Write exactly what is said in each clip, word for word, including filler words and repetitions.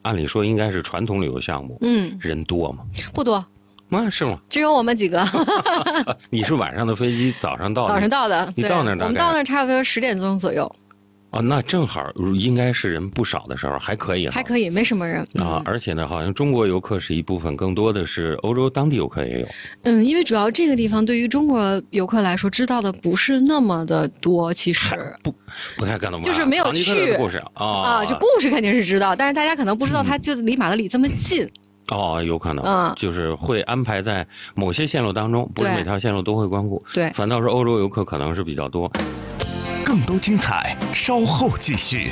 按理说应该是传统旅游项目， 嗯， 人多吗？ 不多。 啊，是吗？ 只有我们几个。 你是晚上的飞机，早上到的？ 早上到的。 你到那儿大概？ 我们到那儿差不多十点钟左右。 哦，那正好应该是人不少的时候，还可以， 还可以，没什么人啊、嗯。而且呢，好像中国游客是一部分，更多的是欧洲当地游客也有。 嗯，因为主要这个地方对于中国游客来说，知道的不是那么的多，其实不不太可能吧？ 就是没有去故事啊、哦、 啊，就故事肯定是知道，但是大家可能不知道它就离马德里这么近。嗯哦，有可能， 嗯， 就是会安排在某些线路当中，不是每条线路都会光顾， 对， 反倒是欧洲游客可能是比较多。 更多精彩，稍后继续。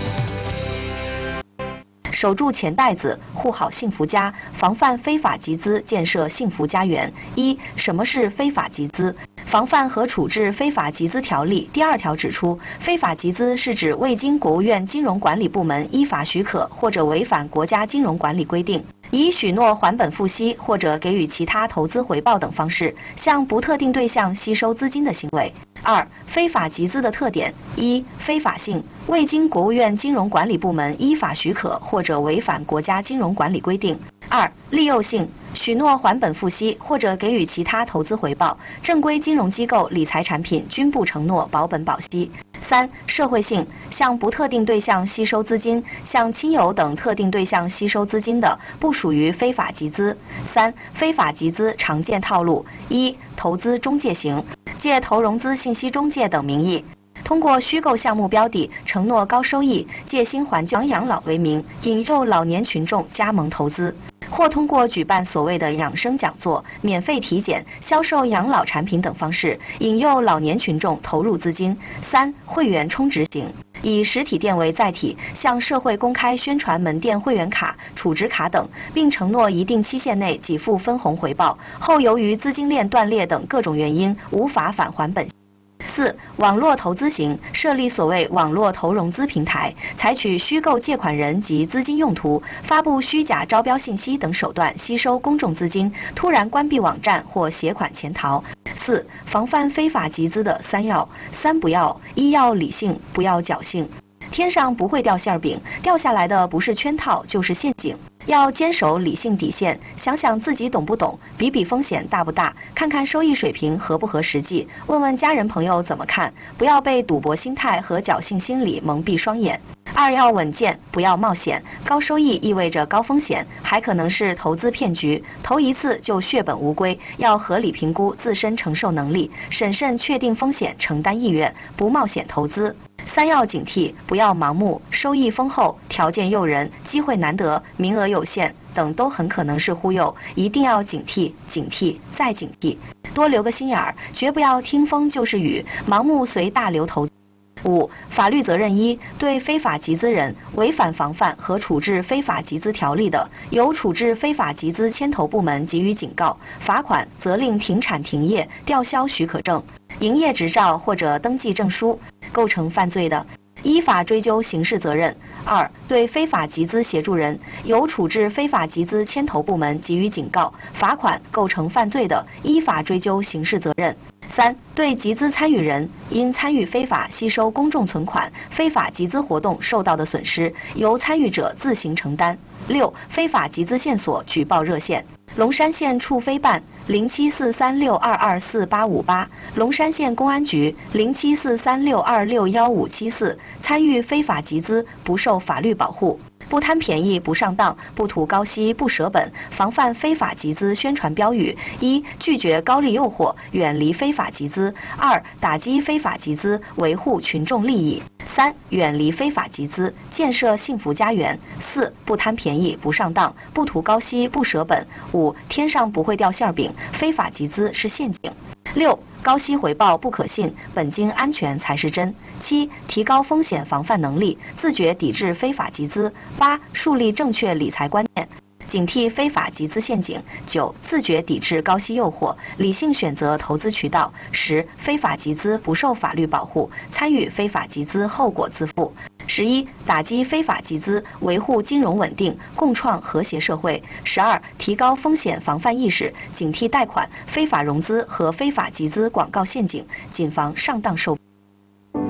守住钱袋子，护好幸福家，防范非法集资，建设幸福家园。一、什么是非法集资？防范和处置非法集资条例第二条指出，非法集资是指未经国务院金融管理部门依法许可或者违反国家金融管理规定，以许诺还本付息或者给予其他投资回报等方式，向不特定对象吸收资金的行为。二、非法集资的特点：一、非法性，未经国务院金融管理部门依法许可或者违反国家金融管理规定；二、利诱性，许诺还本付息或者给予其他投资回报，正规金融机构理财产品均不承诺保本保息。三、社会性，向不特定对象吸收资金，向亲友等特定对象吸收资金的，不属于非法集资。三、非法集资常见套路：一、投资中介型，借投融资信息中介等名义，通过虚构项目标的，承诺高收益，借新还旧养老为名，引诱老年群众加盟投资。或通过举办所谓的养生讲座、免费体检、销售养老产品等方式，引诱老年群众投入资金。三、会员充值型，以实体店为载体，向社会公开宣传门店会员卡、储值卡等，并承诺一定期限内给付分红回报，后由于资金链断裂等各种原因，无法返还本。四、网络投资型，设立所谓网络投融资平台，采取虚构借款人及资金用途，发布虚假招标信息等手段吸收公众资金，突然关闭网站或携款潜逃。四、防范非法集资的三要：三不要，一要理性，不要侥幸。天上不会掉馅饼，掉下来的不是圈套就是陷阱。要坚守理性底线，想想自己懂不懂，比比风险大不大，看看收益水平合不合实际，问问家人朋友怎么看，不要被赌博心态和侥幸心理蒙蔽双眼。二要稳健，不要冒险，高收益意味着高风险，还可能是投资骗局，投一次就血本无归，要合理评估自身承受能力，审慎确定风险承担意愿，不冒险投资。三要警惕，不要盲目，收益丰厚、条件诱人、机会难得、名额有限等都很可能是忽悠，一定要警惕、警惕再警惕，多留个心眼儿，绝不要听风就是雨，盲目随大流投资。五、法律责任一：对非法集资人违反防范和处置非法集资条例的，由处置非法集资牵头部门给予警告、罚款、责令停产停业、吊销许可证、营业执照或者登记证书，构成犯罪的，依法追究刑事责任。二、对非法集资协助人，由处置非法集资牵头部门给予警告、罚款，构成犯罪的，依法追究刑事责任。三、对集资参与人，因参与非法吸收公众存款、非法集资活动受到的损失，由参与者自行承担。六、非法集资线索举报热线：龙山县处非办零七四三六二二四八五八，龙山县公安局零七四三六二六幺五七四。参与非法集资不受法律保护，不贪便宜不上当，不图高息不舍本，防范非法集资宣传标语：一、拒绝高利诱惑，远离非法集资；二、打击非法集资，维护群众利益；三、远离非法集资，建设幸福家园；四、不贪便宜不上当，不图高息不舍本；五、天上不会掉馅饼，非法集资是陷阱；六、高息回报不可信，本金安全才是真；七、提高风险防范能力，自觉抵制非法集资；八、树立正确理财观念，警惕非法集资陷阱；九、自觉抵制高息诱惑，理性选择投资渠道；十、非法集资不受法律保护，参与非法集资后果自负；十一、打击非法集资，维护金融稳定，共创和谐社会；十二、提高风险防范意识，警惕贷款、非法融资和非法集资广告陷阱，谨防上当受骗。